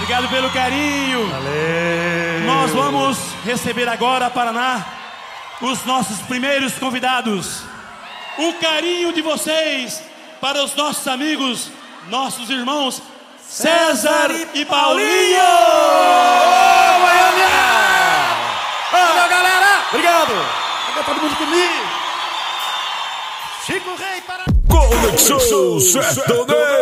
Obrigado pelo carinho. Valeu. Nós vamos receber agora, Paraná, os nossos primeiros convidados. O carinho de vocês para os nossos amigos, nossos irmãos César e Paulinho! Ô, Goiânia! Valeu, galera! Obrigado! Fica todo mundo comigo! Chico Rei para... Conexão Sertaneja.